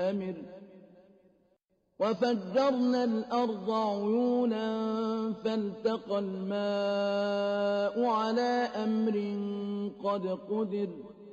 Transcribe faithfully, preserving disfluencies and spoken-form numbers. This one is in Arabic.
نمر وفجرنا الأرض عيونا فالتقى الماء على أمر قد قدر